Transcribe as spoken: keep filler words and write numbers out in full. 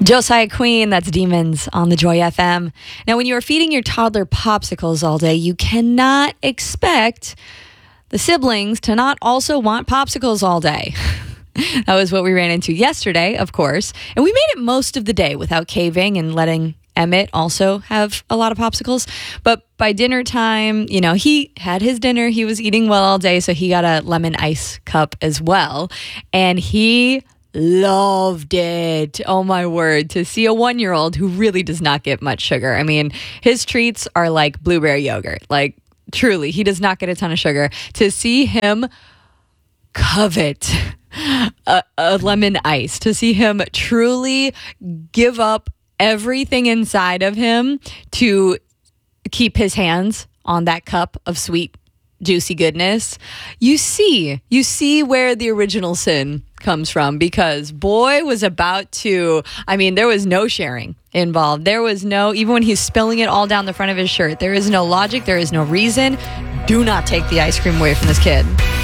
Josiah Queen, that's Demons on the Joy F M. Now, when you are feeding your toddler popsicles all day, you cannot expect the siblings to not also want popsicles all day. That was what we ran into yesterday, of course. And we made it most of the day without caving and letting Emmett also have a lot of popsicles. But by dinner time, you know, he had his dinner. He was eating well all day, so he got a lemon ice cup as well. And he loved it. Oh my word. To see a one-year-old who really does not get much sugar. I mean, his treats are like blueberry yogurt. Like, truly, he does not get a ton of sugar. To see him covet a, a lemon ice, to see him truly give up everything inside of him to keep his hands on that cup of sweet, juicy goodness, you see, you see where the original sin comes from, because boy was about to, I mean, there was no sharing involved. There was no, even when he's spilling it all down the front of his shirt, there is no logic. There is no reason. Do not take the ice cream away from this kid.